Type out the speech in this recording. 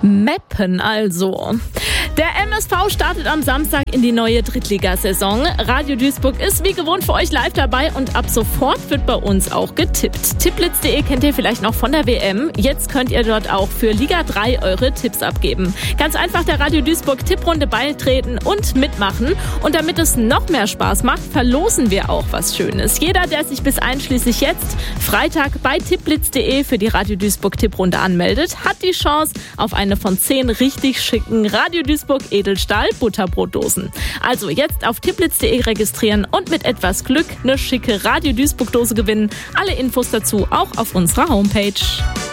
Meppen also. Der MSV startet am Samstag in die neue Drittligasaison. Radio Duisburg ist wie gewohnt für euch live dabei und ab sofort wird bei uns auch getippt. Tipplitz.de kennt ihr vielleicht noch von der WM. Jetzt könnt ihr dort auch für Liga 3 eure Tipps abgeben. Ganz einfach der Radio Duisburg Tipprunde beitreten und mitmachen. Und damit es noch mehr Spaß macht, verlosen wir auch was Schönes. Jeder, der sich bis einschließlich jetzt Freitag bei tipplitz.de für die Radio Duisburg Tipprunde anmeldet, hat die Chance auf eine von 10 richtig schicken Radio Duisburg Edelstahl Butterbrotdosen. Also jetzt auf tipplitz.de registrieren und mit etwas Glück eine schicke Radio Duisburg Dose gewinnen. Alle Infos dazu auch auf unserer Homepage.